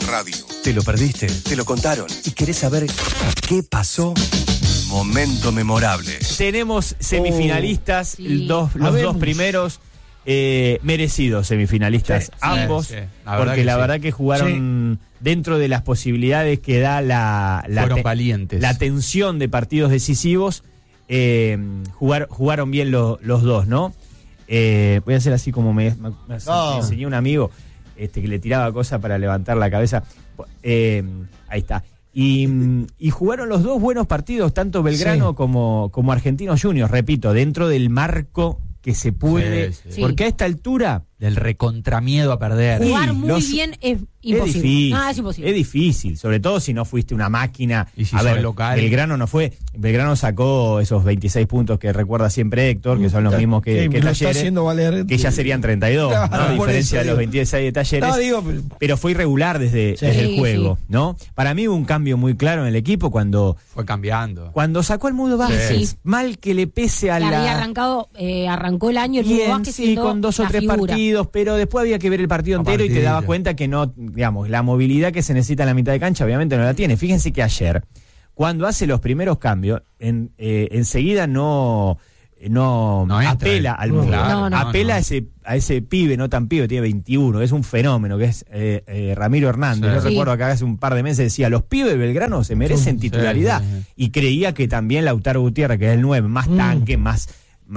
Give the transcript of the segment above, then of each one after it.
radio. ¿Te lo perdiste? ¿Te lo contaron? ¿Y querés saber qué pasó? Momento memorable. Tenemos semifinalistas, sí. los dos primeros merecidos semifinalistas, Sí, ambos, sí. porque la verdad que jugaron dentro de las posibilidades que da fueron valientes. la tensión de partidos decisivos, jugaron bien los dos, ¿no? Voy a hacer así como me enseñó un amigo que le tiraba cosas para levantar la cabeza. Ahí está. Y jugaron los dos buenos partidos, tanto Belgrano como Argentinos Juniors, repito, dentro del marco que se puede, porque a esta altura del recontramiedo a perder. Jugar muy bien es imposible. Es imposible. Es difícil, sobre todo si no fuiste una máquina. Y si a ver, local. Belgrano no fue. Belgrano sacó esos 26 puntos que recuerda siempre Héctor, que son los mismos que Talleres, que ya serían 32, claro, ¿no? A diferencia de los 26 de Talleres. Pero fue irregular desde el juego, ¿no? Para mí hubo un cambio muy claro en el equipo cuando fue cambiando. Cuando sacó al Mudo Vázquez, mal que le pese a la... Había arrancó el año el Mudo Vázquez siendo con 2 o 3 partidos, pero después había que ver el partido entero y te dabas cuenta que no, digamos, la movilidad que se necesita en la mitad de cancha obviamente no la tiene. Fíjense que ayer, cuando hace los primeros cambios, enseguida no apela al Mudo, apela a ese pibe, no tan pibe, tiene 21, es un fenómeno, que es Ramiro Hernández. Yo recuerdo que hace un par de meses decía, los pibes de Belgrano se merecen titularidad, y creía que también Lautaro Gutiérrez, que es el 9, más tanque, más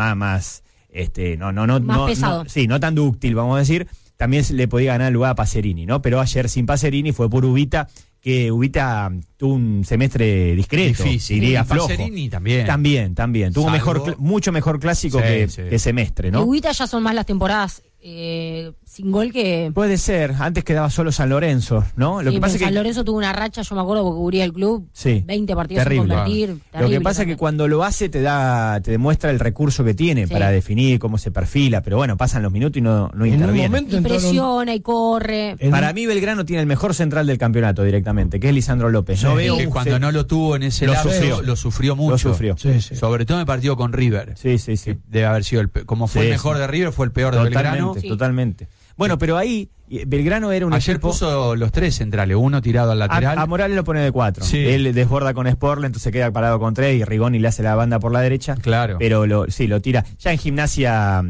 pesado. No tan dúctil, vamos a decir, también le podía ganar el lugar a Pacerini, ¿no? Pero ayer sin Pacerini fue por Ubita, que Ubita tuvo un semestre discreto, diría flojo. Pacerini también. Tuvo mucho mejor clásico que semestre, ¿no? Ubita ya son más las temporadas sin gol que... Puede ser, antes quedaba solo San Lorenzo, ¿no? Lo que pasa es que San Lorenzo tuvo una racha, yo me acuerdo porque cubría el club, 20 partidos sin convertir. Lo que pasa es que cuando lo hace te demuestra el recurso que tiene para definir cómo se perfila, pero bueno, pasan los minutos y no interviene. Y presiona y corre. Para mí Belgrano tiene el mejor central del campeonato directamente, que es Lisandro López. Yo veo que cuando no lo tuvo en ese lapso, lo sufrió mucho. Sobre todo en el partido con River. Sí. Debe haber sido como fue el mejor de River, fue el peor de Belgrano. Totalmente. Bueno, pero ahí Belgrano era un Ayer equipo... puso los 3 centrales, uno tirado al lateral. A Morales lo pone de 4. Él desborda con Sporle, entonces queda parado con 3 y Rigoni le hace la banda por la derecha. Claro. Pero lo tira. Ya en Gimnasia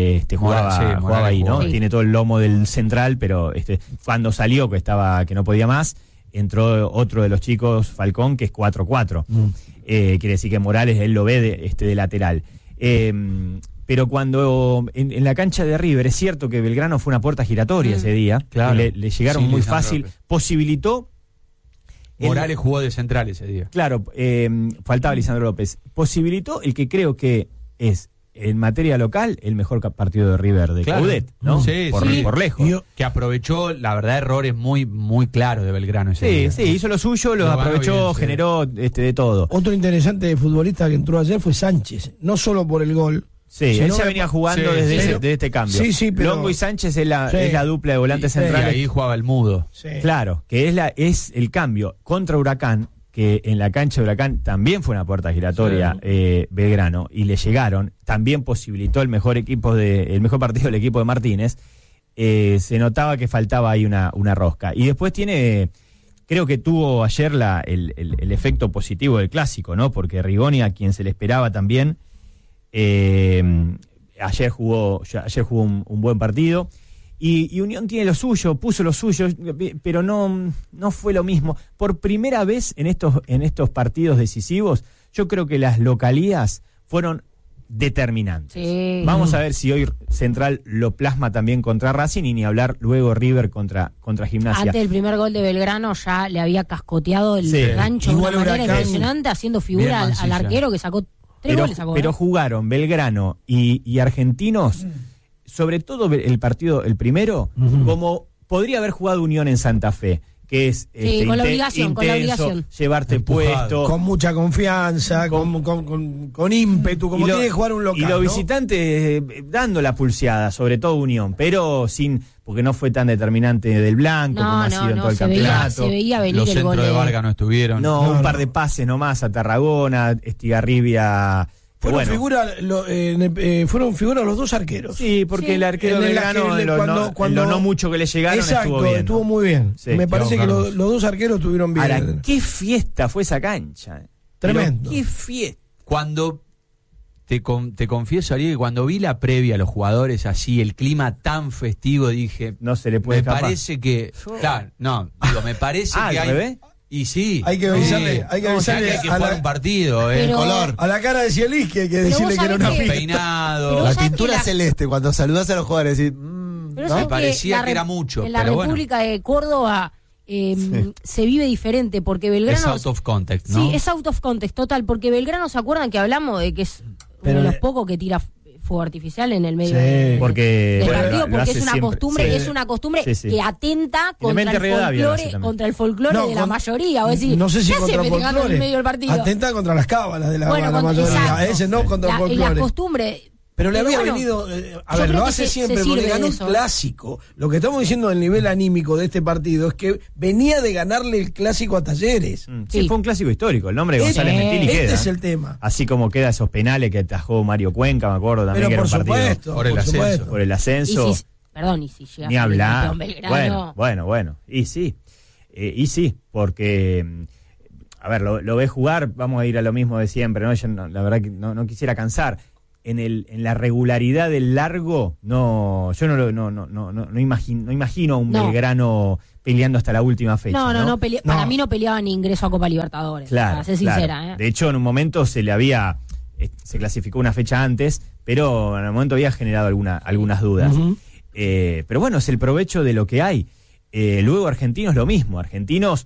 jugaba ahí, ¿no? Tiene todo el lomo del central, pero cuando salió que no podía más, entró otro de los chicos, Falcón, que es 4-4. Quiere decir que Morales él lo ve de lateral. Pero cuando en la cancha de River, es cierto que Belgrano fue una puerta giratoria ese día, claro. Le llegaron muy fácil, posibilitó... Morales jugó de central ese día. Claro, faltaba Lisandro López. Posibilitó el que creo que es, en materia local, el mejor partido de River de Coudet, ¿no? Por lejos. Que aprovechó, la verdad, errores muy, muy claros de Belgrano ese día. Sí, hizo lo suyo, lo aprovechó, bien, generó de todo. Otro interesante futbolista que entró ayer fue Sánchez, no solo por el gol. Sí, él ya venía jugando desde este cambio. Pero Longo y Sánchez es la dupla de volantes centrales. Y ahí jugaba el Mudo. Claro, que es el cambio contra Huracán, que en la cancha de Huracán también fue una puerta giratoria Belgrano, y le llegaron, también posibilitó el mejor partido del equipo de Martínez. Se notaba que faltaba ahí una rosca. Y después creo que tuvo ayer el efecto positivo del clásico, ¿no? Porque Rigoni, a quien se le esperaba también, ayer jugó un buen partido, y Unión tiene lo suyo, puso lo suyo, pero no fue lo mismo. Por primera vez en estos partidos decisivos, yo creo que las localías fueron determinantes. Vamos a ver si hoy Central lo plasma también contra Racing, y ni hablar luego River contra Gimnasia. Antes del primer gol de Belgrano ya le había cascoteado el gancho de una manera impresionante, haciendo figura al arquero que sacó. Pero jugaron Belgrano y Argentinos, sobre todo el primero, como podría haber jugado Unión en Santa Fe, que es con la obligación, llevarte puesto, con mucha confianza, con ímpetu, como tiene que jugar un local. Y los visitantes dando la pulseada, sobre todo Unión, pero porque no fue tan determinante del blanco como ha sido en todo el campeonato. Se veía venir los centros de Vargas no estuvieron. Un par de pases nomás a Tarragona, Estigarribia Fueron figuras los dos arqueros. Sí, porque el arquero Belgrano, cuando no mucho que le llegaron, estuvo muy bien. Sí, me parece que los dos arqueros estuvieron bien. Ahora, qué fiesta fue esa cancha. Tremendo. Qué fiesta. Cuando te confieso, Ariel, que cuando vi la previa a los jugadores así, el clima tan festivo, dije, no se le puede escapar. Me parece que, claro, me parece que hay... ¿Revés? Y sí. Hay que avisarle, hay que jugar un partido, Color. A la cara de Cielis que hay que decirle que era una fiesta. Peinado. La tintura celeste, cuando saludás a los jugadores, decís, me parecía que era mucho. En la República de Córdoba se vive diferente, porque Belgrano... Es out of context, ¿no? Sí, es out of context, total, porque Belgrano, ¿se acuerdan que hablamos de que es uno de los pocos que tira fuego artificial en el medio del partido? Porque es una costumbre, que atenta contra el folclore de la mayoría. O decir, no sé si ¿qué hace Belgrano en el medio del partido? Atenta contra las cábalas de la mayoría. Exacto. Ese no contra el folclore. La costumbre... Pero le había venido, lo hace siempre, porque ganó un clásico. Lo que estamos diciendo del nivel anímico de este partido es que venía de ganarle el clásico a Talleres. Sí, fue un clásico histórico. El nombre de González Mentini queda. Este es el tema. Así como queda esos penales que atajó Mario Cuenca, me acuerdo también. Pero que era un partido por el ascenso. Y si llega ni hablar. Bueno. Y sí, porque... A ver, lo ves jugar, vamos a ir a lo mismo de siempre, ¿no? Yo la verdad que no quisiera cansar. En la regularidad del largo, yo no imagino a un Belgrano peleando hasta la última fecha. Para mí no peleaba ni ingreso a Copa Libertadores, para ser sincera. De hecho, en un momento se clasificó una fecha antes, pero en el momento había generado algunas dudas. Uh-huh. Pero bueno, es el provecho de lo que hay. Luego Argentinos lo mismo. Argentinos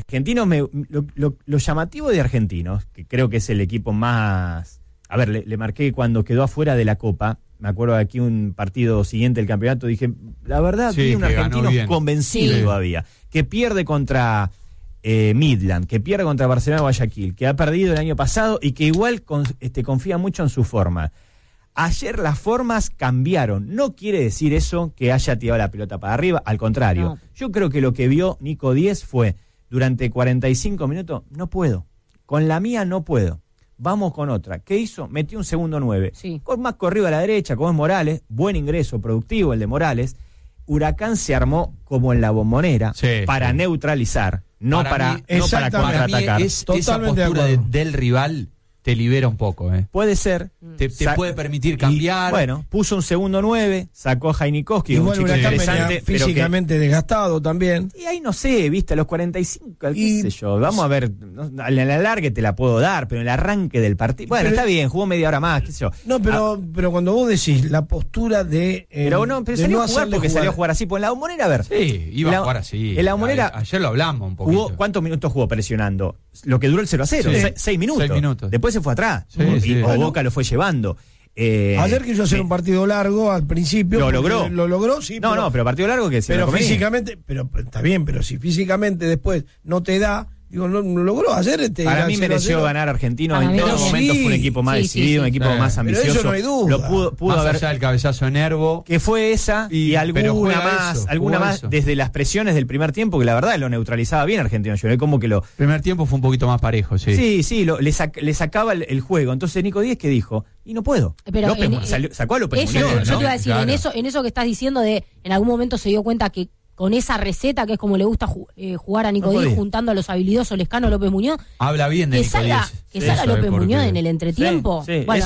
lo llamativo de Argentinos, que creo que es el equipo más... A ver, le marqué cuando quedó afuera de la Copa. Me acuerdo de aquí un partido siguiente del campeonato. Dije, la verdad, vi un argentino convencido todavía. Que pierde contra Midland, que pierde contra Barcelona Guayaquil, que ha perdido el año pasado y que igual confía mucho en su forma. Ayer las formas cambiaron. No quiere decir eso que haya tirado la pelota para arriba. Al contrario. No. Yo creo que lo que vio Nico Díez fue, durante 45 minutos, no puedo. Con la mía no puedo. Vamos con otra. ¿Qué hizo? Metió un segundo 9. Sí. Con más corrido a la derecha, como es Morales. Buen ingreso, productivo el de Morales. Huracán se armó como en la Bombonera para neutralizar, no para contraatacar. Esa postura del rival te libera un poco. Puede ser. Te puede permitir cambiar. Bueno, puso un segundo 9, sacó a Jainikowski, igual un chico interesante. Físicamente desgastado también. Y ahí no sé, viste, a los 45, qué sé yo. Vamos a ver, en el alargue te la puedo dar, pero en el arranque del partido. Bueno, está bien, jugó media hora más, qué sé yo. No, pero cuando vos decís la postura de. Pero salió a jugar porque salió a jugar así. Pues en la Bombonera, a ver. Sí, iba a jugar así. En la Bombonera. Ayer lo hablamos un poquito. ¿Cuántos minutos jugó presionando? Lo que duró el 0-0, 6 minutos. 6 minutos. Después se fue atrás. Boca lo fue llevando. Ayer quiso hacer un partido largo al principio. Lo logró, sí. Pero partido largo que se pero físicamente, pero está bien, pero si físicamente después no te da, no logró ayer. Para mí mereció ganar Argentino. En todo momento fue un equipo más decidido, un equipo más ambicioso. Pero eso no hay duda. Lo pudo más haber allá del cabezazo de Nervo. Que fue esa y alguna más desde las presiones del primer tiempo, que la verdad lo neutralizaba bien Argentino. Yo vi como que lo... Primer tiempo fue un poquito más parejo, sí. Sí, le sacaba el juego. Entonces Nico Díez, ¿qué dijo? Y no puedo. Pero sacó a López Muñoz, yo te iba a decir, en eso que estás diciendo de en algún momento se dio cuenta que con esa receta que es como le gusta jugar a Nico Díez, juntando a los habilidosos Lescano, López Muñoz. Habla bien de Nico Díez. Que salga López Muñoz en el entretiempo. Sí. Bueno,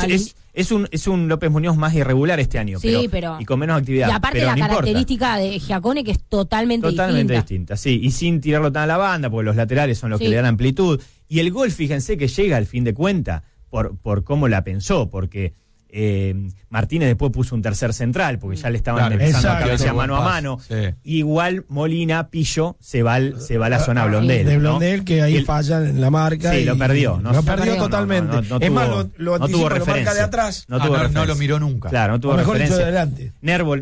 es un López Muñoz más irregular este año, pero y con menos actividad. Y aparte la característica de Giacone que es totalmente distinta. Sí, y sin tirarlo tan a la banda, porque los laterales son los que le dan amplitud. Y el gol, fíjense que llega al fin de cuenta por cómo la pensó, porque... Martínez después puso un tercer central porque ya le estaban empezando a cabecear mano a mano. Igual Molina, Pillo se va a la zona Blondel. De Blondel, que ahí falla en la marca. Sí, lo perdió. Lo perdió totalmente. Es más, lo tuvo referencia. Marca de atrás. No lo miró nunca. Claro, no tuvo referencia. De adelante. Nervo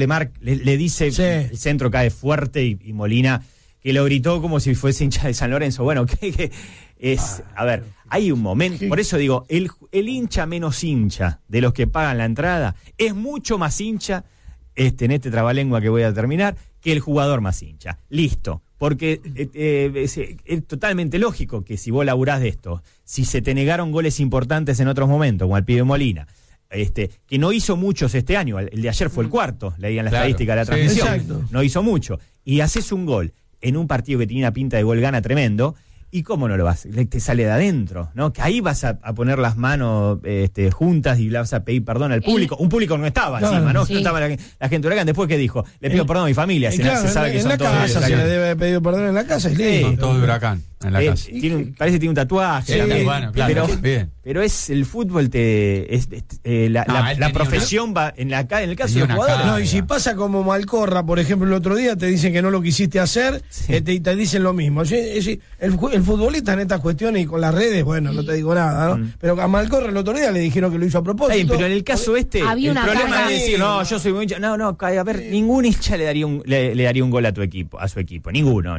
le dice, el centro cae fuerte y Molina, que lo gritó como si fuese hincha de San Lorenzo. Bueno, que es, a ver, hay un momento, por eso digo, el hincha menos hincha de los que pagan la entrada es mucho más hincha, en este trabalengua que voy a terminar, que el jugador más hincha. Listo. Porque es totalmente lógico que si vos laburás de esto, si se te negaron goles importantes en otros momentos, como al pibe Molina, que no hizo muchos este año, el de ayer fue el cuarto, leían la estadística de la transmisión, no hizo mucho, y haces un gol en un partido que tenía una pinta de gol gana tremendo, ¿y cómo no lo vas? Te sale de adentro, ¿no? Que ahí vas a poner las manos juntas y le vas a pedir perdón al público. Un público no estaba encima, ¿no? Sí. No estaba la gente de Huracán. Después, ¿qué dijo? Le pido perdón a mi familia. Se sabe que son todos de Huracán. Se le debe haber pedido perdón en la casa. Son todos de Huracán. En la casa. Parece que tiene un tatuaje. Sí, bueno, claro, pero es el fútbol, la profesión va en el caso de los jugadores. No, y si pasa como Malcorra, por ejemplo, el otro día te dicen que no lo quisiste hacer, te dicen lo mismo. El futbolista en estas cuestiones y con las redes, bueno, no te digo nada, ¿no? Pero a Malcorra el otro día le dijeron que lo hizo a propósito. Pero en el caso el problema es decir, no, yo soy muy hincha. No, a ver, ningún hincha le daría un gol a su equipo. Ninguno.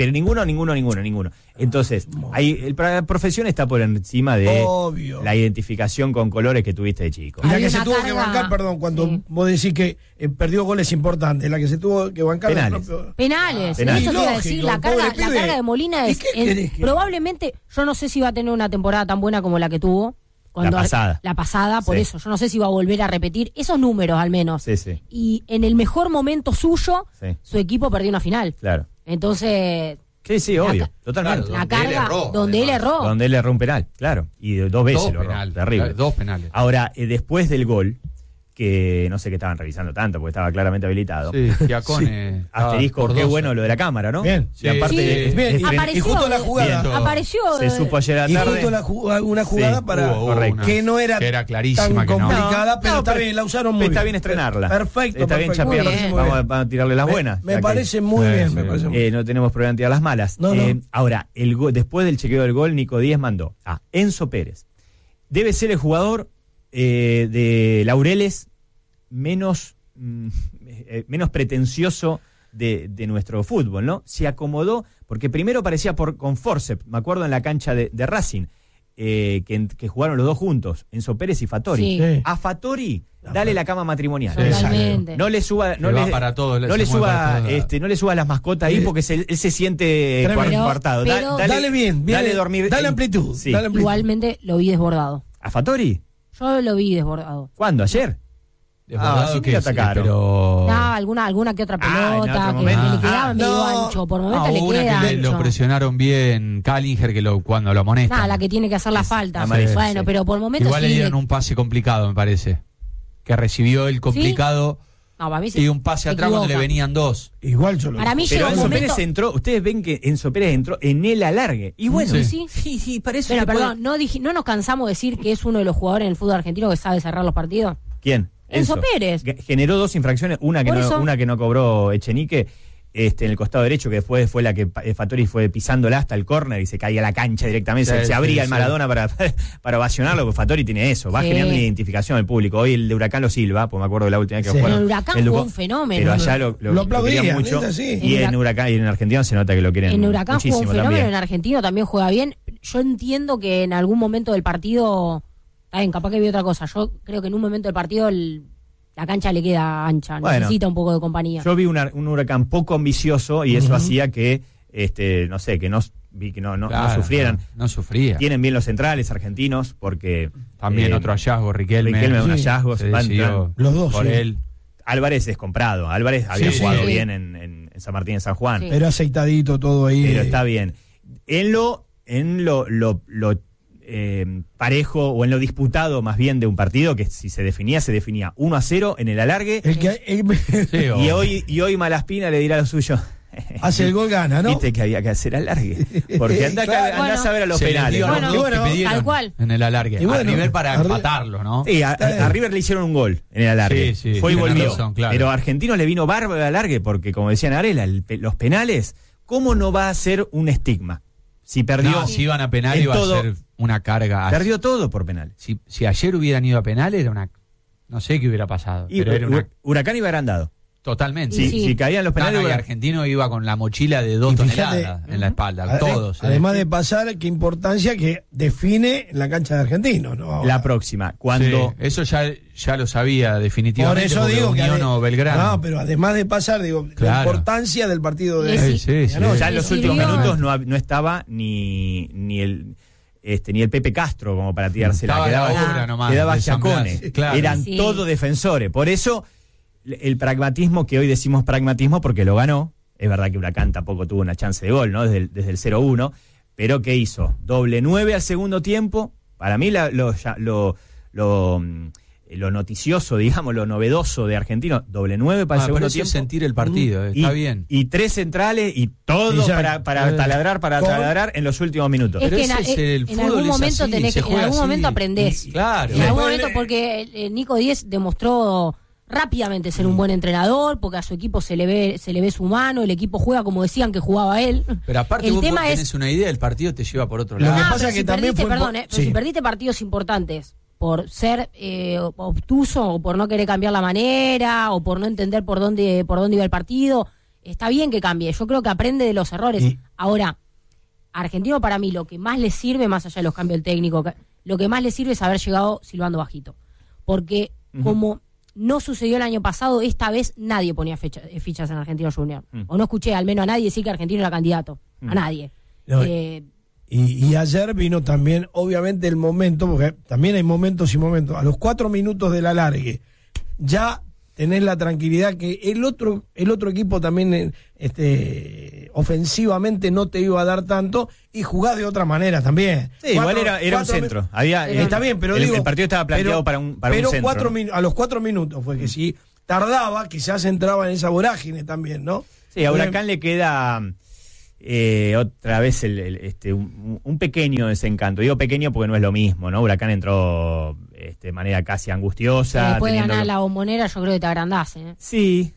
Entonces, la profesión está por encima de la identificación con colores que tuviste de chico. Y la que se tuvo que bancar, cuando vos decís que perdió goles importantes, la que se tuvo que bancar... Penales. Eso te iba a decir, la carga de Molina es probablemente, yo no sé si va a tener una temporada tan buena como la que tuvo. La pasada, por eso. Yo no sé si va a volver a repetir esos números al menos. Sí. Y en el mejor momento suyo, su equipo perdió una final. Claro. Entonces... Sí, obvio, totalmente. Claro, la carga donde él erró. Donde él erró un penal, claro. Y 2 veces lo erró. Terrible. 2 penales. Ahora, después del gol, que no sé qué estaban revisando tanto, porque estaba claramente habilitado. Sí, Giacone. Asterisco, qué bueno lo de la cámara, ¿no? Bien. Y aparte, bien. Apareció, y justo la jugada. Apareció. Se supo ayer a la tarde. Y justo una jugada que no era clarísima, tan complicada, pero está bien, la usaron muy bien. Está bien estrenarla. Perfecto. Está bien chapear. Vamos a tirarle las buenas. Me parece muy bien. No tenemos problema en tirar las malas. No. Ahora, después del chequeo del gol, Nico Díaz mandó a Enzo Pérez. Debe ser el jugador de Laureles menos pretencioso de nuestro fútbol, ¿no? Se acomodó, porque primero parecía con forceps, me acuerdo en la cancha de Racing, que jugaron los dos juntos, Enzo Pérez y Fattori. Sí. A Fattori, dale la cama matrimonial. Totalmente. No le suba, no le suba las mascotas ahí, porque él se siente coartado. Dale bien, dale dormir. Dale amplitud. Sí. Igualmente lo vi desbordado. ¿A Fattori? Yo lo vi desbordado. ¿Cuándo? ¿Ayer? Sí que atacaron. Pero... alguna que otra pelota que le quedaba medio ancho. Por momentos le queda que ancho. Lo presionaron bien Callinger cuando lo amonestan. La que tiene que hacer la falta. Bueno, pero por momentos igual le dieron un pase complicado, me parece. Que recibió el complicado y un pase atrás cuando le venían 2. Igual yo lo Para mí pero llegó Enzo Pérez entró, ustedes ven que Enzo Pérez entró en el alargue. Y bueno, sí, parece. Pero perdón, ¿no nos cansamos de decir que es uno de los jugadores en el fútbol argentino que sabe cerrar los partidos? ¿Quién? Enzo Pérez. Generó 2 infracciones, una que no cobró Echenique, en el costado derecho, que después fue la que Fattori fue pisándola hasta el córner y se caía a la cancha directamente, se abría el Maradona para ovacionarlo, porque Fattori tiene eso, va generando una identificación del público. Hoy el de Huracán lo silba, pues me acuerdo de la última vez que jugaron. El Huracán fue un fenómeno. Pero allá lo aplaudían mucho. Y en Huracán y en Argentina se nota que lo quieren muchísimo. En Huracán fue un fenómeno, también. En Argentino también juega bien. Yo entiendo que en algún momento del partido, capaz que vi otra cosa, yo creo que en un momento del partido la cancha le queda ancha, necesita un poco de compañía. Yo vi un Huracán poco ambicioso y eso hacía que, no sufrieran. No sufría. Tienen bien los centrales argentinos porque... También otro hallazgo, Riquelme. Un hallazgo. Los dos, por él. Álvarez es comprado. Álvarez había jugado bien en San Martín de San Juan. Pero aceitadito todo ahí. Pero está bien. En lo parejo o en lo disputado más bien de un partido, que si se definía 1-0 en el alargue. Y hoy Malaspina le dirá lo suyo. Hace el gol, gana, ¿no? Viste que había que hacer alargue. Porque andás a ver a los penales. Tal cual. En el alargue. A River para empatarlo, ¿no? Sí, a River le hicieron un gol en el alargue. Fue y volvió. Razón, claro. Pero a Argentinos le vino bárbaro el alargue, porque como decía Narela, los penales, ¿cómo no va a ser un estigma? Si perdió. Si iban a penal iba a ser una carga. Perdió todo por penal. Si ayer hubieran ido a penal era una... No sé qué hubiera pasado. Pero era Huracán iba agrandado. Totalmente. Si caían los penales... El argentino iba con la mochila de 2 toneladas en la espalda, todos. Además de pasar, qué importancia que define la cancha de Argentinos, ¿no? La próxima, cuando... Sí, eso ya lo sabía definitivamente. Por eso digo que Belgrano. No, pero además de pasar, digo, la importancia del partido de... Ya en los últimos minutos no estaba ni el Pepe Castro como para tirársela. Quedaba Giacone. Claro. Eran todos defensores. Por eso... El pragmatismo, que hoy decimos pragmatismo porque lo ganó, es verdad que Huracán tampoco tuvo una chance de gol, ¿no? Desde el 0-1, pero ¿qué hizo? Doble 9 al segundo tiempo. Para mí lo noticioso, digamos, lo novedoso de Argentino, doble 9 para el segundo tiempo. Es sentir el partido, está bien. Y 3 centrales y todo para taladrar en los últimos minutos. Es que en algún momento aprendés. Claro. En algún momento, porque Nico Díez demostró rápidamente ser un buen entrenador, porque a su equipo se le ve su mano, el equipo juega como decían que jugaba él. Pero aparte vos tenés una idea, el partido te lleva por otro lado. Lo que pasa es que también si perdiste partidos importantes por ser obtuso o por no querer cambiar la manera o por no entender por dónde iba el partido, está bien que cambie. Yo creo que aprende de los errores. Ahora, Argentino para mí lo que más le sirve, más allá de los cambios técnicos, lo que más le sirve es haber llegado silbando bajito. Porque como no sucedió el año pasado, esta vez nadie ponía fichas en Argentino Junior. O no escuché al menos a nadie decir que Argentino era candidato. A nadie. No, y ayer vino también, obviamente, el momento, porque también hay momentos y momentos. A los 4 minutos del alargue, ya tenés la tranquilidad que el otro equipo también ofensivamente no te iba a dar tanto y jugás de otra manera también. Sí, igual era un centro. Está bien, pero el partido estaba planteado para un centro. A los 4 minutos fue que si tardaba, quizás entraba en esa vorágine también, ¿no? Sí, a Huracán le queda otra vez un pequeño desencanto. Digo pequeño porque no es lo mismo, ¿no? Huracán entró de manera casi angustiosa. Después de ganar la Bombonera, yo creo que te agrandás, ¿eh? Sí.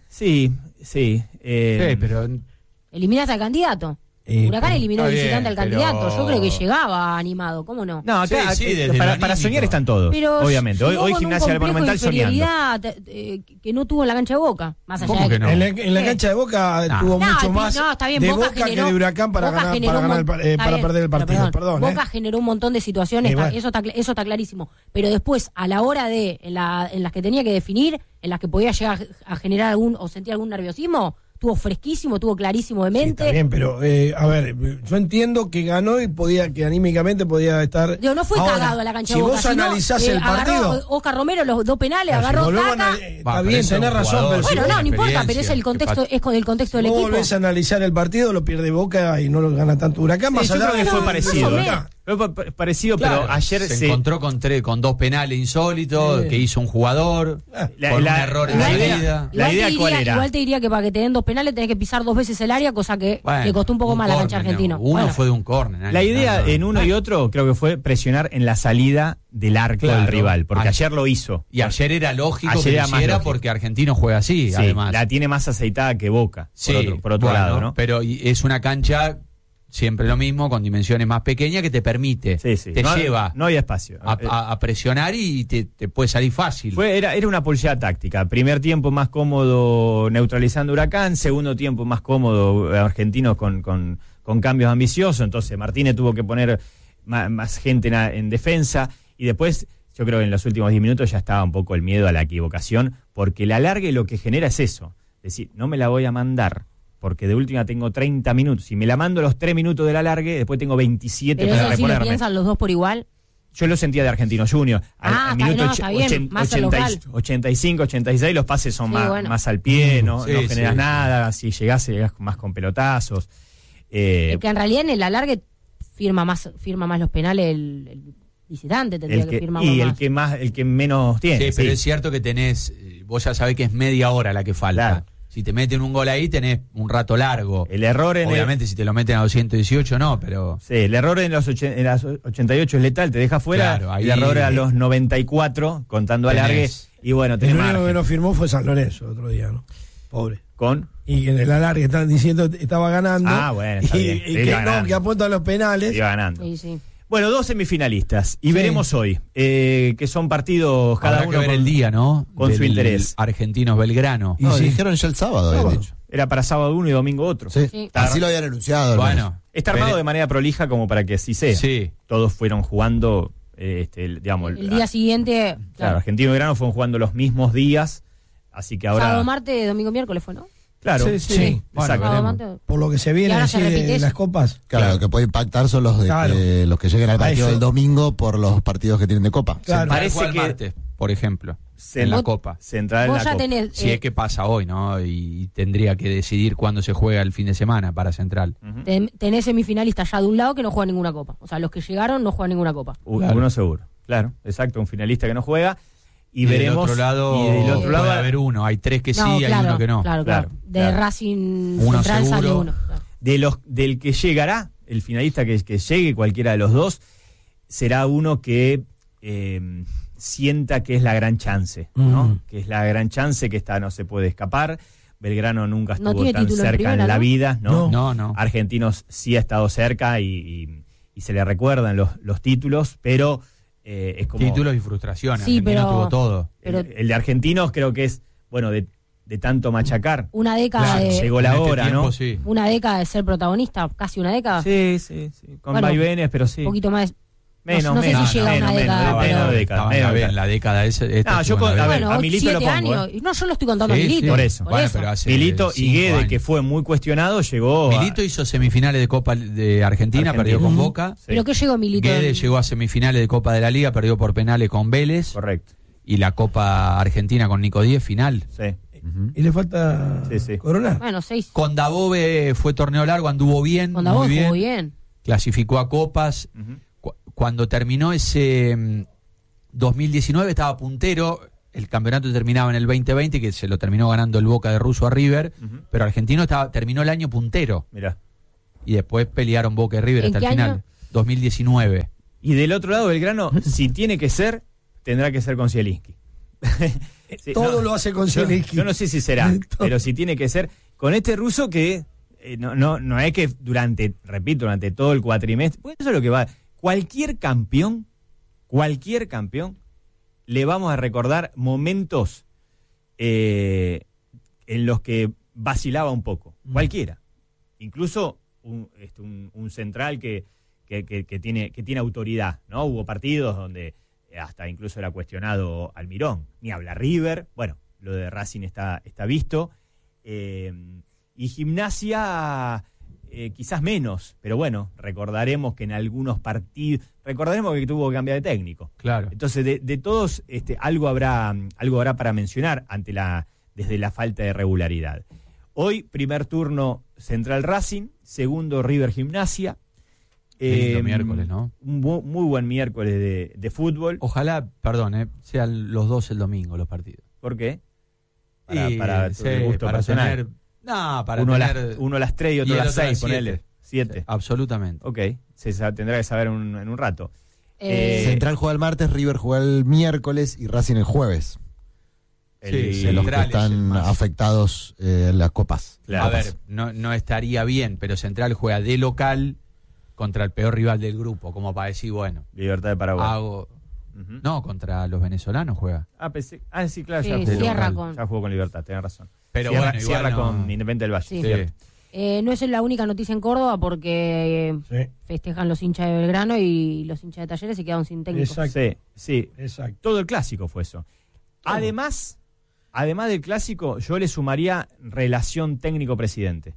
Pero eliminaste al candidato. Huracán eliminó de visitante al candidato. Yo creo que llegaba animado, ¿cómo no? No, acá, para soñar están todos, pero obviamente. Hoy Gimnasia del Monumental soñando. Que no tuvo en la cancha de Boca. Más allá de que no. En la cancha de Boca tuvo mucho más de Boca que de Huracán para perder el partido. Perdón, Boca generó un montón de situaciones, eso está clarísimo. Pero después, a la hora de en las que tenía que definir, en las que podía llegar a generar o sentir algún nerviosismo, estuvo fresquísimo, estuvo clarísimo de mente. Sí, está bien, pero a ver, yo entiendo que ganó y que anímicamente podía estar. No fue cagado a la cancha de Boca. Si vos analizás el partido. Oscar Romero los 2 penales, agarró taca. Está bien, tenés razón. Pero bueno, no importa, pero es el contexto, es con el contexto del equipo. Vos volvés a analizar el partido, lo pierde Boca y no lo gana tanto Huracán. Más allá de que fue parecido. Claro, pero ayer se encontró con 2 penales insólitos que hizo un jugador por un error en la vida. La idea cuál era. Igual te diría que para que te den 2 penales tenés que pisar 2 veces el área, cosa que le costó un poco más a la cancha Argentino. Uno fue de un córner. La idea en uno y otro creo que fue presionar en la salida del arco del rival, porque ayer lo hizo. Y ayer era lógico que lo hiciera porque Argentino juega así, además. La tiene más aceitada que Boca, por otro lado, ¿no? Pero es una cancha siempre lo mismo, con dimensiones más pequeñas, que te permite, te lleva no hay espacio a presionar y te puede salir fácil. Era una pulseada táctica. Primer tiempo más cómodo neutralizando Huracán, segundo tiempo más cómodo Argentinos con cambios ambiciosos, entonces Martínez tuvo que poner más gente en defensa y después yo creo que en los últimos 10 minutos ya estaba un poco el miedo a la equivocación, porque el alargue lo que genera es eso, es decir, no me la voy a mandar porque de última tengo 30 minutos. Si me la mando los 3 minutos del alargue, después tengo 27 para reponerme. ¿Pero eso piensan los dos por igual? Yo lo sentía de Argentino Junior. Al minuto 85, 86 los pases son más al pie, no generas nada. Si llegás más con pelotazos. Que en realidad en el alargue firma más los penales el visitante, tendría que firmar más. El que menos tiene. Sí, pero es cierto que vos ya sabés que es media hora la que falta. Claro. Si te meten un gol ahí, tenés un rato largo. El error obviamente, si te lo meten a 218, no, pero... Sí, el error en las 88 es letal, te deja fuera. Claro, ahí... El error a los 94, contando alargue. Y bueno, el único que no firmó fue San Lorenzo otro día, ¿no? Pobre. Y en el alargue estaban diciendo estaba ganando. Bueno, está bien. Que apunta a los penales. Iba ganando. Sí. Bueno, 2 semifinalistas y veremos hoy, que son partidos cada Habrá uno que ver el día, ¿no? Con su interés. Argentinos Belgrano. Y dijeron ya el sábado, habían dicho. Era para sábado uno y domingo otro. Sí. Así lo habían anunciado. Bueno, está armado de manera prolija como para que así sea. Sí. Todos fueron jugando, digamos... El día siguiente... Claro, Argentino y Belgrano fueron jugando los mismos días, así que ahora... Sábado, martes, domingo, miércoles fue, ¿no? Claro, sí. Exacto. Por lo que se viene así de las copas. Claro, lo que puede impactar son los los que lleguen al partido del domingo por los partidos que tienen de Copa. Claro. Parece que martes, por ejemplo, en la Copa. Central en la Copa. Si es que pasa hoy, ¿no? Y tendría que decidir cuándo se juega el fin de semana para Central. Tenés semifinalistas ya de un lado que no juegan ninguna Copa. O sea, los que llegaron no juegan ninguna Copa. Uno seguro. Claro, exacto, un finalista que no juega. Y veremos. Del otro lado va a haber uno. Hay 3 que sí, hay uno que no. Claro. De Racing Central sale uno. Claro. Del que llegará, el finalista que llegue, cualquiera de los dos, será uno que sienta que es la gran chance, ¿no? Que es la gran chance, que esta no se puede escapar. Belgrano nunca estuvo tan cerca en la vida, ¿no? No. Argentinos sí ha estado cerca y se le recuerdan los títulos, pero... es como títulos y frustraciones. Sí, pero tuvo todo. El de Argentinos creo que es, bueno, de tanto machacar. Una década llegó la hora, tiempo, ¿no? Sí. Una década de ser protagonista, casi una década. Sí. Con vaivenes, pero sí. Un poquito más. Menos, no sé si llega a una década. Menos bien, la década esa. A Milito lo pongo. Años. No, yo lo estoy contando a Milito. Por eso. Pero Milito y Guede, que fue muy cuestionado, llegó. Milito hizo semifinales de Copa de Argentina, perdió con Boca. Sí. ¿Pero qué llegó Milito? Guede llegó a semifinales de Copa de la Liga, perdió por penales con Vélez. Correcto. Y la Copa Argentina con Nico Díez, final. Sí. ¿Y le falta Corona? Bueno, 6. Con Dabove fue torneo largo, anduvo bien. Con Dabove jugó bien. Clasificó a Copas. Cuando terminó ese 2019 estaba puntero, el campeonato terminaba en el 2020, que se lo terminó ganando el Boca de Russo a River, pero Argentino terminó el año puntero. Mirá. Y después pelearon Boca y River hasta el final. Año? 2019. Y del otro lado, Belgrano, si tiene que ser, tendrá que ser con Zielinski. Todo lo hace con Zielinski. Yo no sé si será, pero si tiene que ser con este ruso que no es que durante todo el cuatrimestre, pues eso es lo que va. Cualquier campeón, le vamos a recordar momentos en los que vacilaba un poco. Cualquiera. Incluso un central que tiene autoridad, ¿no? Hubo partidos donde hasta incluso era cuestionado Almirón. Ni habla River. Bueno, lo de Racing está visto. Y Gimnasia... quizás menos, pero bueno, recordaremos que en algunos partidos, recordaremos que tuvo que cambiar de técnico. Claro. Entonces, de todos, algo habrá para mencionar desde la falta de regularidad. Hoy, primer turno Central Racing, segundo River Gimnasia. Miércoles, ¿no? Un muy buen miércoles de fútbol. Ojalá, sean los dos el domingo los partidos. ¿Por qué? Para tu gusto para personal. Para uno a las 3 y otro a las 6, ponele. 7. Sí, absolutamente. Ok, se tendrá que saber en un rato. Central juega el martes, River juega el miércoles y Racing el jueves. Los que están afectados en las copas. Claro. A ver, no estaría bien, pero Central juega de local contra el peor rival del grupo, como para decir, bueno. Libertad de Paraguay. No, contra los venezolanos juega. Sí, claro, ya jugó con Libertad, tenés razón. Pero cierra con Independiente del Valle. Sí. No es la única noticia en Córdoba porque festejan los hinchas de Belgrano y los hinchas de Talleres se quedaron sin técnico. Exacto. Sí. Exacto. Todo el clásico fue eso. Además del clásico, yo le sumaría relación técnico-presidente.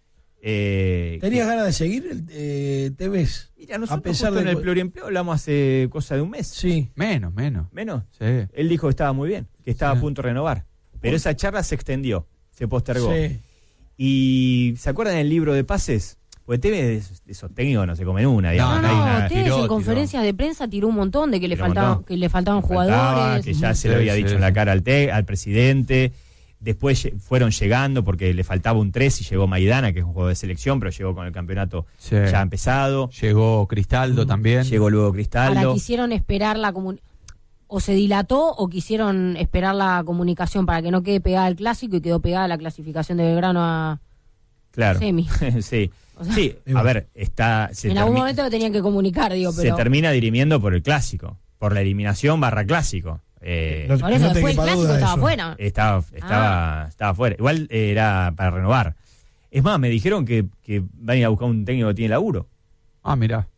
¿Tenías ganas de seguir Tevez? Mira, nosotros a pesar de en el pluriempleo hablamos hace cosa de un mes. Sí. Menos. Sí. Él dijo que estaba muy bien, que estaba a punto de renovar. Pero esa charla se extendió, se postergó. Sí. Y ¿se acuerdan del libro de pases? Pues Tevez, esos técnicos no se comen una. No, Tevez en conferencias de prensa tiró un montón de que le faltaban jugadores. Que ya se lo había dicho en la cara al presidente. Después fueron llegando porque le faltaba un 3 y llegó Maidana, que es un jugador de selección, pero llegó con el campeonato ya empezado. Llegó Cristaldo también. Llegó luego Cristaldo. Ahora quisieron esperar o se dilató o quisieron esperar la comunicación para que no quede pegada el clásico y quedó pegada la clasificación de Belgrano a semi. Sí. O sea, sí, a ver, en algún momento lo tenían que comunicar, digo, pero... Se termina dirimiendo por el clásico, por la eliminación / clásico. Por eso después el clásico estaba fuera. Estaba fuera. Igual era para renovar. Es más, me dijeron que van a ir a buscar un técnico que tiene laburo. Mirá.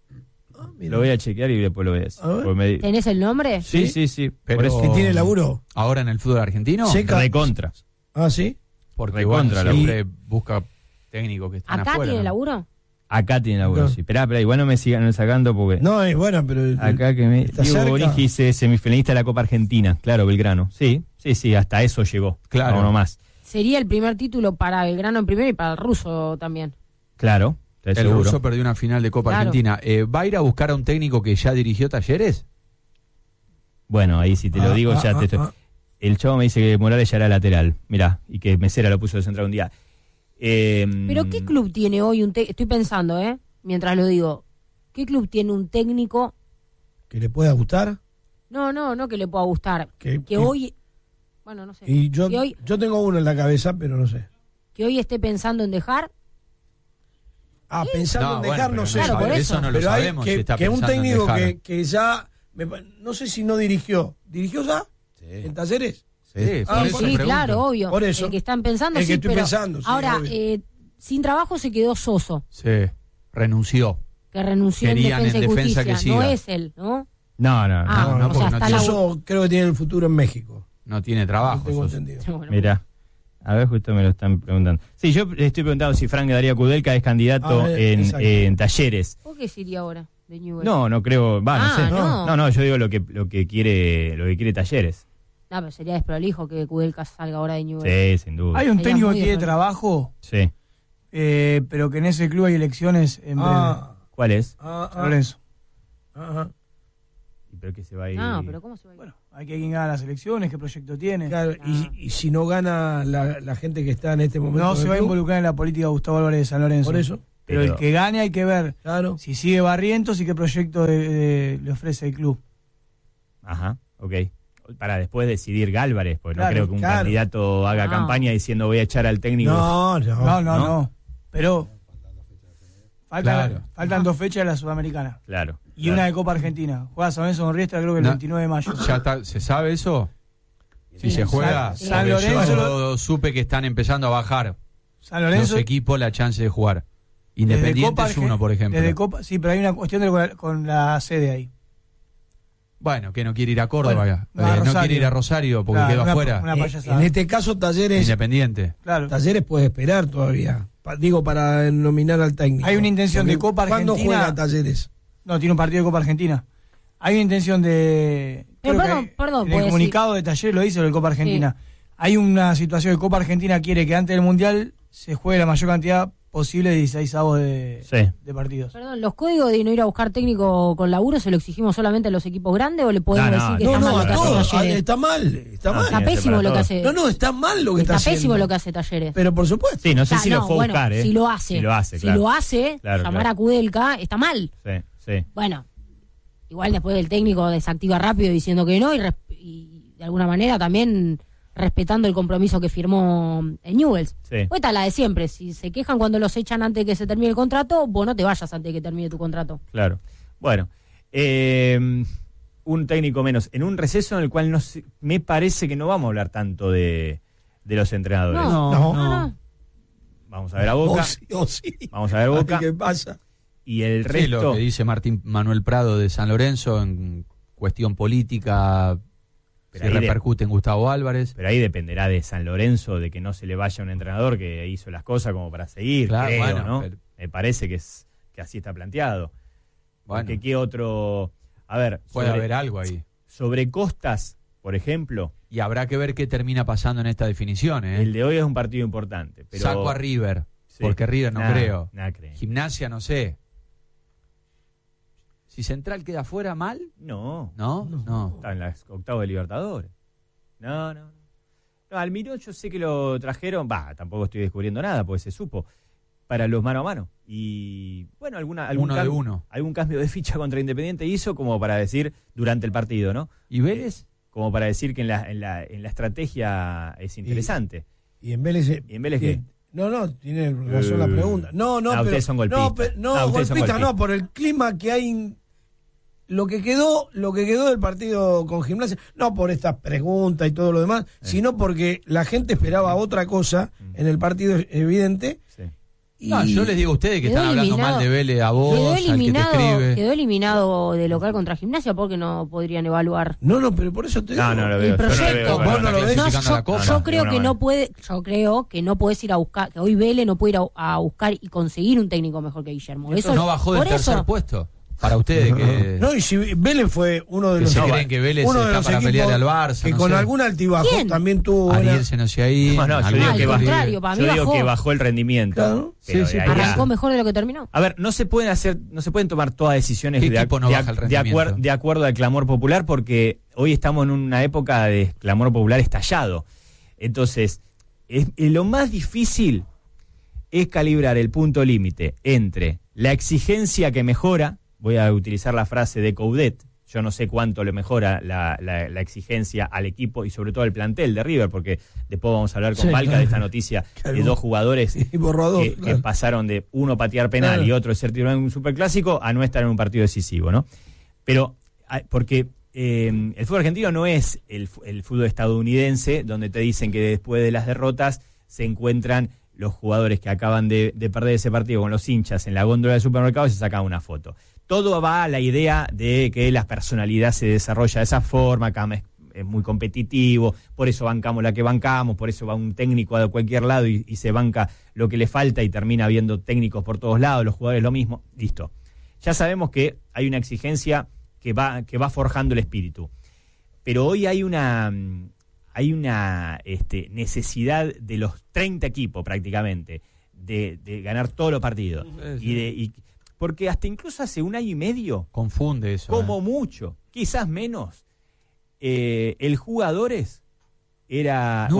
Lo voy a chequear y después lo voy a decir. ¿Tenés el nombre? Sí. Pero es que tiene laburo. ¿Ahora en el fútbol argentino? Recontra. ¿Sí? Porque siempre busca técnicos que están afuera. ¿Acá tiene laburo? Acá tiene laburo, sí. Esperá, igual no me sigan sacando porque... No, es bueno, pero... Acá que me... Diego Bonigi dice semifinalista de la Copa Argentina. Claro, Belgrano. Sí, hasta eso llegó. Claro. No más. Sería el primer título para Belgrano en primero y para el ruso también. Claro. El ruso perdió una final de Copa Argentina. ¿Va a ir a buscar a un técnico que ya dirigió Talleres? Bueno, ahí si te lo digo ya te estoy... El chavo me dice que Morales ya era lateral. Mirá, y que Mesera lo puso de central un día. Pero ¿qué club tiene hoy un técnico? Estoy pensando, mientras lo digo. ¿Qué club tiene un técnico que le pueda gustar? No que le pueda gustar. Que hoy... Bueno, no sé. Y yo tengo uno en la cabeza, pero no sé. Que hoy esté pensando en dejar... pensando en dejar, no sé. Claro, por eso no lo pero sabemos. Que un técnico que ya... no sé si no dirigió. ¿Dirigió ya? Sí. ¿En Talleres? Sí, claro, obvio. Por eso. El que están pensando, el que sí, estoy pero pensando, sí, ahora, sin trabajo se quedó Soso. Sí, renunció. Que renunció Querían en Defensa y que Justicia. siga. No es él, ¿no? No, o sea, está Soso creo que tiene el futuro en México. No tiene trabajo. Tengo entendido. Mirá. A ver, justo me lo están preguntando. Sí, yo le estoy preguntando si Frank Darío Kudelka es candidato en Talleres. ¿Por qué sería ahora de Newell's? No creo, no sé. No. No, yo digo lo que quiere Talleres. No, pero sería desprolijo que Kudelka salga ahora de Newell's. Sí, sin duda. Hay un técnico que quiere trabajo, sí. Pero que en ese club hay elecciones en breve. ¿Cuál es? Lorenzo. ¿Pero qué se va a ir? No, pero ¿cómo se va a ir? Bueno, hay que quien gana las elecciones, qué proyecto tiene. Claro, y si no gana la gente que está en este momento... No se va a involucrar en la política Gustavo Álvarez de San Lorenzo. Por eso. Pero el que gane hay que ver si sigue Barrientos y qué proyecto le ofrece el club. Ajá, ok. Para después decidir Gálvarez, porque no creo que un candidato haga campaña diciendo voy a echar al técnico. No. Pero faltan 2 fechas de la Sudamericana. Claro. Y una de Copa Argentina. Juega San Lorenzo con Riestra creo que el 29 de mayo. ¿Ya está, se sabe eso? Si se juega. San Lorenzo... Yo supe que están empezando a bajar San Lorenzo, los equipos la chance de jugar. Independiente es uno, por ejemplo. Desde Copa, sí, pero hay una cuestión con la sede ahí. Bueno, que no quiere ir a Córdoba, no quiere ir a Rosario porque quedó afuera. En este caso, Talleres... Independiente. Claro. Talleres puede esperar todavía. Para nominar al técnico. Hay una intención de Copa Argentina. ¿Cuándo juega Talleres? No, tiene un partido de Copa Argentina. Hay una intención de... Perdón, en el comunicado de Talleres lo dice, lo de Copa Argentina. Sí. Hay una situación que Copa Argentina quiere que antes del Mundial se juegue la mayor cantidad posible de 16 avos de partidos. Perdón, ¿los códigos de no ir a buscar técnico con laburo se lo exigimos solamente a los equipos grandes o le podemos decir que está mal lo que hace Talleres? Está mal. Está pésimo lo que hace. No, está mal lo que está haciendo. Está pésimo lo que hace Talleres. Pero por supuesto. Sí, no sé si lo fue a buscar, Si lo hace, llamar a Kudelka, está mal. Sí. Bueno, igual después el técnico desactiva rápido diciendo que no y de alguna manera también respetando el compromiso que firmó en Newell's. Sí. Pues está la de siempre, si se quejan cuando los echan antes de que se termine el contrato, vos no te vayas antes de que termine tu contrato. Claro. Bueno, un técnico menos, en un receso en el cual me parece que no vamos a hablar tanto de los entrenadores. No. Vamos a ver a Boca. Sí. Vamos a ver Boca. ¿Qué pasa? Y el resto... Sí, lo que dice Martín Manuel Prado de San Lorenzo en cuestión política... Pero si repercute en Gustavo Álvarez. Pero ahí dependerá de San Lorenzo, de que no se le vaya un entrenador que hizo las cosas como para seguir, creo, ¿no? Me parece que así está planteado. Bueno. Porque qué otro... A ver... Puede haber algo ahí. Sobre Costas, por ejemplo... Y habrá que ver qué termina pasando en esta definición, ¿eh? El de hoy es un partido importante, pero... Saco a River, porque River no creo. Gimnasia no sé. ¿Si Central queda fuera mal? No. Está en las octavos de Libertadores. No, Almirón yo sé que lo trajeron, tampoco estoy descubriendo nada, porque se supo, para los mano a mano. Y bueno, algún cambio de ficha contra Independiente hizo como para decir durante el partido, ¿no? ¿Y Vélez? Como para decir que en la estrategia es interesante. ¿Y en Vélez? ¿Y en Vélez qué? No, tiene razón la pregunta. Ustedes son golpistas. Golpistas no, por el clima que hay, lo que quedó del partido con Gimnasia, no por estas preguntas y todo lo demás, sino porque la gente esperaba otra cosa en el partido evidente. Sí. Yo les digo a ustedes que están hablando mal de Vélez a vos, al que te escribe. Quedó eliminado de local contra Gimnasia porque no podrían evaluar. No, pero por eso te digo. No lo veo. El proyecto. Vos no lo ves. Yo creo que no puedes ir a buscar, que hoy Vélez no puede ir a buscar y conseguir un técnico mejor que Guillermo. Eso no bajó del tercer puesto. Para ustedes que... No, y si Vélez fue uno de los... ¿Se creen que Vélez está para pelearle al Barça? Que con algún altibajo también tuvo... Ariel se nos ahí. Yo digo que bajó el rendimiento. Claro. Arrancó mejor de lo que terminó. A ver, no se pueden tomar todas decisiones de acuerdo al clamor popular, porque hoy estamos en una época de clamor popular estallado. Entonces, lo más difícil es calibrar el punto límite entre la exigencia que mejora. Voy a utilizar la frase de Coudet. Yo no sé cuánto le mejora la exigencia al equipo y sobre todo al plantel de River, porque después vamos a hablar con Valca de esta noticia de dos jugadores que pasaron de uno patear penal y otro ser titular en un superclásico a no estar en un partido decisivo, ¿no? Pero, porque el fútbol argentino no es el fútbol estadounidense, donde te dicen que después de las derrotas se encuentran los jugadores que acaban de perder ese partido con los hinchas en la góndola del supermercado y se sacan una foto. Todo va a la idea de que la personalidad se desarrolla de esa forma, acá es muy competitivo, por eso bancamos la que bancamos, por eso va un técnico a cualquier lado y se banca lo que le falta y termina habiendo técnicos por todos lados, los jugadores lo mismo, listo. Ya sabemos que hay una exigencia que va forjando el espíritu, pero hoy hay una necesidad de los 30 equipos prácticamente de ganar todos los partidos porque hasta incluso hace un año y medio confunde eso, como mucho, quizás menos, el jugadores era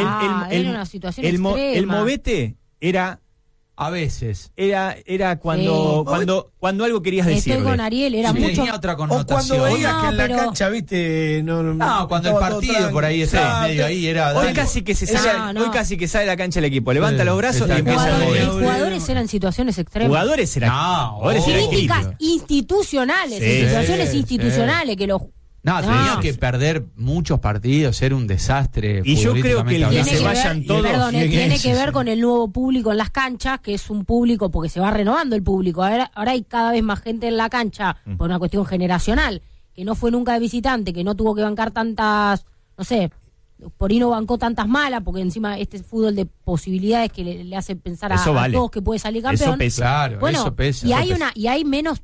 era una situación extrema. El movete era a veces era cuando algo querías decirle. Estoy con Ariel, era mucho. Tenía otra connotación. O cuando veías que en la cancha, viste, cuando el partido por ahí está medio ahí era. Hoy casi que sale de la cancha el equipo, levanta los brazos y empieza a mover. Jugadores eran situaciones extremas. Jugadores eran críticas institucionales, situaciones institucionales que los tenía que perder muchos partidos, ser un desastre. Y yo creo que el que se vayan todos. Tiene que ver con el nuevo público en las canchas, que es un público, porque se va renovando el público. Ahora hay cada vez más gente en la cancha, por una cuestión generacional, que no fue nunca de visitante, que no tuvo que bancar tantas, no sé, por ahí no bancó tantas malas, porque encima este fútbol de posibilidades que le hace pensar a todos que puede salir campeón. Eso pesa. Claro, bueno, eso pesa. Y hay menos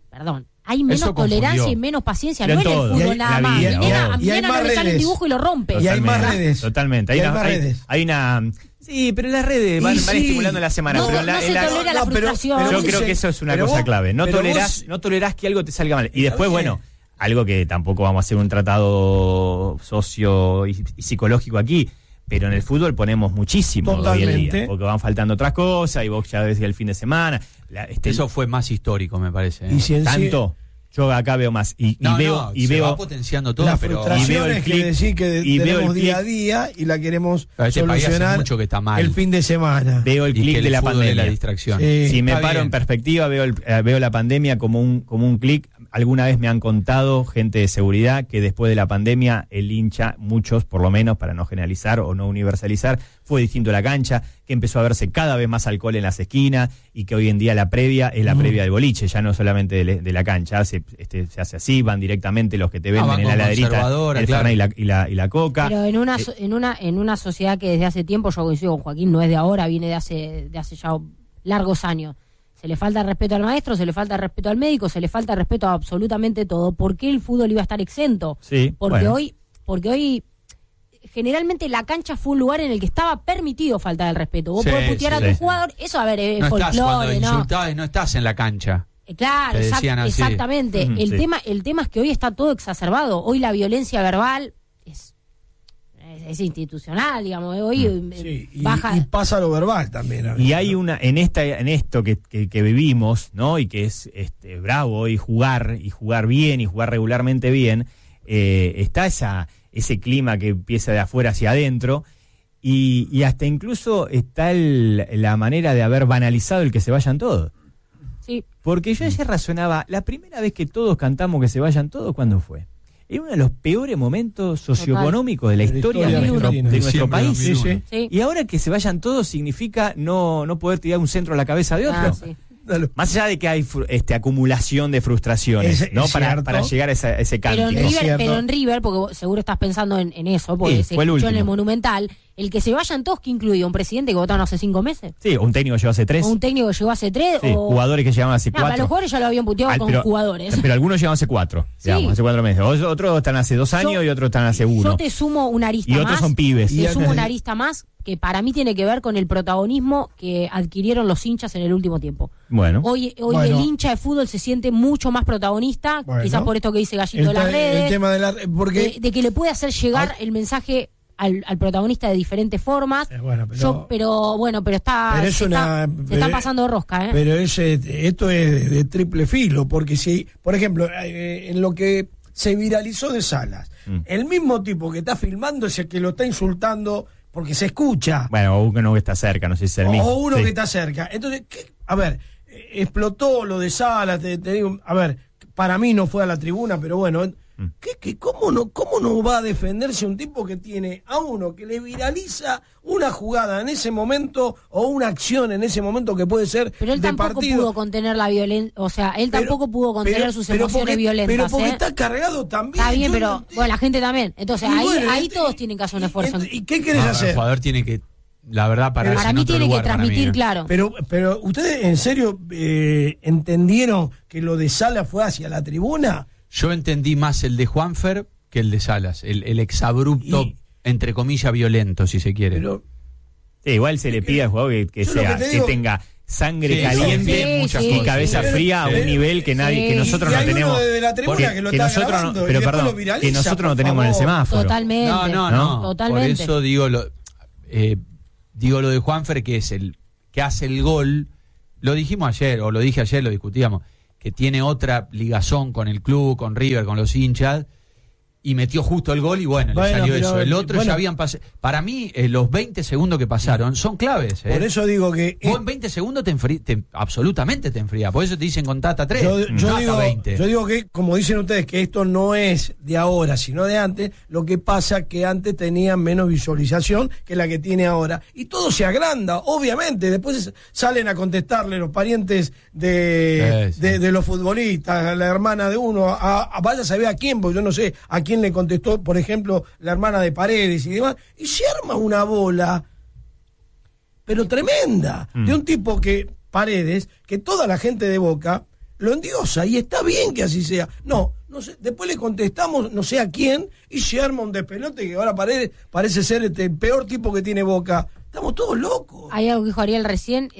tolerancia y menos paciencia. No en el fútbol nada más. A mí no le sale un dibujo y lo rompe. Y hay más redes. Totalmente. Hay una... Sí, pero las redes van estimulando la semana. No se tolera la frustración. Yo creo que eso es una cosa clave. No tolerás que algo te salga mal. Y después, algo que tampoco vamos a hacer un tratado socio y psicológico aquí, pero en el fútbol ponemos muchísimo hoy en día, porque van faltando otras cosas y vos ya decías el fin de semana. Eso fue más histórico, me parece. Tanto. Yo acá veo más y veo va potenciando todo, pero y veo el clic tenemos día a día y la queremos solucionar mucho que está mal. El fin de semana. Veo el clic de la pandemia, la distracción. Si me paro en perspectiva, veo la pandemia como un clic. Alguna vez me han contado gente de seguridad que después de la pandemia el hincha, muchos por lo menos, para no generalizar o no universalizar, fue distinto a la cancha, que empezó a verse cada vez más alcohol en las esquinas y que hoy en día la previa es la previa del boliche, ya no solamente de la cancha, se hace así, van directamente los que te venden en la heladerita, el Fernet y la coca. Pero en una sociedad que desde hace tiempo, yo coincido con Joaquín, no es de ahora, viene de hace ya largos años. Se le falta respeto al maestro, se le falta respeto al médico, se le falta respeto a absolutamente todo. ¿Por qué el fútbol iba a estar exento? Sí, porque hoy generalmente la cancha fue un lugar en el que estaba permitido faltar el respeto. Vos podés putear a tu jugador, eso es folclore, cuando insultás, no estás en la cancha. Claro, exactamente. El tema es que hoy está todo exacerbado. Hoy la violencia verbal es institucional, digamos. Hoy baja. Y pasa lo verbal también. Y hay en esto que vivimos, ¿no? Y que es bravo y jugar bien y jugar regularmente bien, está ese clima que empieza de afuera hacia adentro Y hasta incluso está la manera de haber banalizado el que se vayan todos. Sí. Porque yo ayer razonaba, la primera vez que todos cantamos que se vayan todos, ¿cuándo fue? Era uno de los peores momentos socioeconómicos de la historia de nuestro país. Sí. Y ahora que se vayan todos significa no poder tirar un centro a la cabeza de otro. Sí. Más allá de que hay acumulación de frustraciones, ¿no? Para llegar a ese cántico. Pero en River, porque seguro estás pensando en eso, porque se escuchó en el Monumental, el que se vayan todos, que incluye un presidente que votaron hace 5 meses. Sí, un técnico que llegó hace 3. O un técnico que llegó hace 3. Sí, jugadores que llegaban hace 4. Para los jugadores ya lo habían puteado con jugadores. Pero algunos llegaban hace 4, digamos, hace 4 meses. Otros están hace 2 años y otros están hace 1. Yo te sumo una arista más. Y otros son pibes. Te sumo una arista más que para mí tiene que ver con el protagonismo que adquirieron los hinchas en el último tiempo. Bueno. Hoy el hincha de fútbol se siente mucho más protagonista, quizás por esto que dice Gallito de las redes, el tema de que le puede hacer llegar el mensaje al protagonista de diferentes formas. Pero se están pasando de rosca. Pero esto es de triple filo, porque si, por ejemplo, en lo que se viralizó de Salas, el mismo tipo que está filmando es el que lo está insultando porque se escucha. Bueno, o uno que está cerca, no sé si es el mismo. O uno que está cerca. Entonces, a ver, explotó lo de Salas, te digo, a ver, para mí no fue a la tribuna, pero bueno, ¿cómo no va a defenderse un tipo que tiene a uno que le viraliza una jugada en ese momento o una acción en ese momento que puede ser de partido? Pero él tampoco pudo contener la violencia, o sea, él tampoco pudo contener sus emociones violentas. Pero porque está cargado también. Está bien, pero la gente también. Entonces, ahí todos tienen que hacer un esfuerzo. ¿Y qué querés hacer? El jugador tiene que, la verdad, para mí tiene que transmitir, claro. Pero ¿ustedes en serio entendieron que lo de Salas fue hacia la tribuna? Yo entendí más el de Juanfer que el de Salas, el exabrupto, entre comillas, violento, si se quiere. Pero, igual se le pide al jugador que tenga sangre caliente y cabeza fría a un nivel que nosotros no tenemos. Que nosotros no tenemos en el semáforo. Totalmente. No. Totalmente. Por eso digo lo de Juanfer, que es el que hace el gol. Lo dijimos ayer, o lo dije ayer, lo discutíamos, que tiene otra ligazón con el club, con River, con los hinchas, y metió justo el gol y le salió eso. El otro ya habían pasado. Para mí, los 20 segundos que pasaron son claves. Por eso digo que... Vos en 20 segundos absolutamente te enfría. Por eso te dicen contata 3, yo digo, 20. Yo digo que, como dicen ustedes, que esto no es de ahora, sino de antes. Lo que pasa que antes tenían menos visualización que la que tiene ahora. Y todo se agranda, obviamente. Después salen a contestarle los parientes de los futbolistas, la hermana de uno, vaya a saber a quién, porque yo no sé a quién le contestó, por ejemplo, la hermana de Paredes y demás, y se arma una bola, pero tremenda, de un tipo que, Paredes, que toda la gente de Boca lo endiosa, y está bien que así sea. No sé, después le contestamos no sé a quién, y se arma un despelote que ahora Paredes parece ser el peor tipo que tiene Boca. Estamos todos locos. Hay algo que dijo Ariel recién,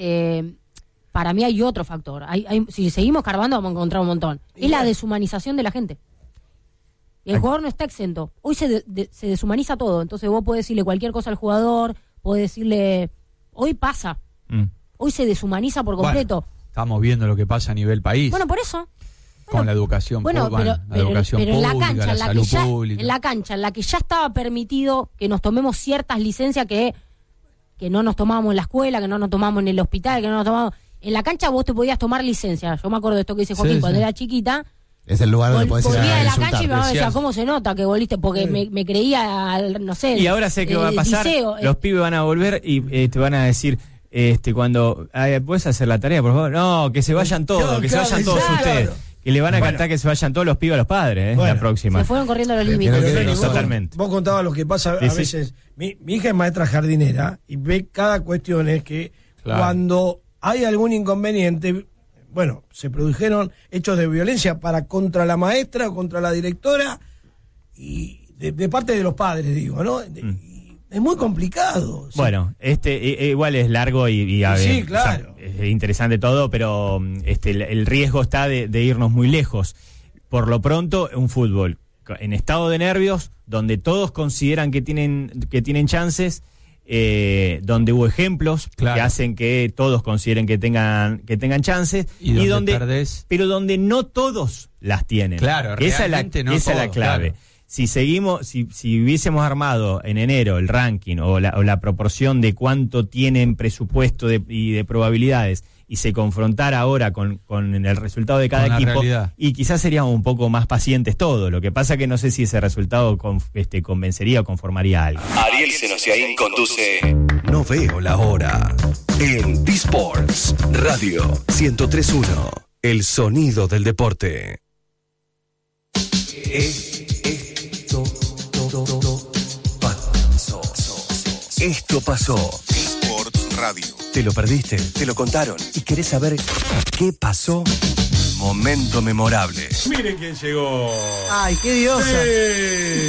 para mí hay otro factor. Si seguimos carbando vamos a encontrar un montón. Es la deshumanización de la gente. Y el jugador no está exento. Hoy se deshumaniza todo. Entonces vos podés decirle cualquier cosa al jugador, podés decirle... Hoy pasa. Hoy se deshumaniza por completo. Bueno, estamos viendo lo que pasa a nivel país. Bueno, por eso. Con la educación pública, en la cancha, la salud pública. En la cancha, en la que ya estaba permitido que nos tomemos ciertas licencias que no nos tomábamos en la escuela, que no nos tomábamos en el hospital, que no nos tomábamos... En la cancha vos te podías tomar licencia. Yo me acuerdo de esto que dice Joaquín cuando era chiquita. Es el lugar donde podés ir a volvía de la insultar. cancha y mi mamá decía, ¿cómo se nota que volviste? Porque me creía, no sé. Y ahora sé que va a pasar, los pibes van a volver y te van a decir, cuando, ¿puedes hacer la tarea, por favor? No, que se vayan todos, se vayan todos ustedes. Que le van a cantar que se vayan todos los pibes a los padres, la próxima. Se fueron corriendo los límites. Totalmente. Vos contabas lo que pasa a veces. Mi hija es maestra jardinera y ve cada cuestión es que cuando hay algún inconveniente... Bueno, se produjeron hechos de violencia contra la maestra o contra la directora y de parte de los padres, digo, ¿no? Es muy complicado. Bueno, igual es largo y a ver, sí, claro. Es interesante todo, pero el riesgo está de irnos muy lejos. Por lo pronto, un fútbol en estado de nervios, donde todos consideran que tienen chances. Donde hubo ejemplos que hacen que todos consideren que tengan chances y donde perdés, pero donde no todos las tienen. Claro, esa es la clave. Claro. si seguimos, si hubiésemos armado en enero el ranking o la proporción de cuánto tienen presupuesto y de probabilidades y se confrontara ahora con el resultado de cada equipo, y quizás seríamos un poco más pacientes todos. Lo que pasa que no sé si ese resultado convencería o conformaría a alguien. Ariel Senosiaín conduce No Veo la Hora en T-Sports Radio 103.1, el sonido del deporte. Esto pasó. Sports Radio. ¿Te lo perdiste? ¿Te lo contaron? ¿Y querés saber qué pasó? Momento memorable. Miren quién llegó. Ay, qué diosa. Sí.